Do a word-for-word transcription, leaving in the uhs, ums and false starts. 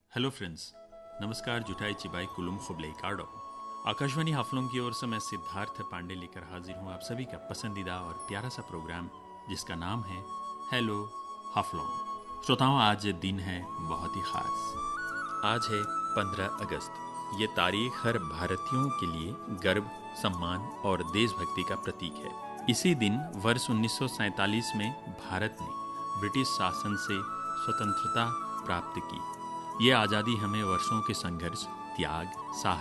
Hello friends, नमस्कार. जुटाई चिबाई कुलुम खुबले कार्डो. आकाशवाणी हाफलों की ओर से मैं सिद्धार्थ पांडे लेकर हाजिर हूँ आप सभी का पसंदीदा और प्यारा सा प्रोग्राम जिसका नाम है हेलो हाफलों. श्रोताओं, आज दिन है बहुत ही खास. आज है पंद्रह अगस्त. ये तारीख हर भारतीयों के लिए गर्व, सम्मान और देशभक्ति का प्रतीक है. इसी दिन वर्ष उन्नीस सौ सैंतालीस में भारत ने ब्रिटिश शासन से स्वतंत्रता प्राप्त की. ये आज़ादी हमें वर्षों के संघर्ष, त्याग, साहस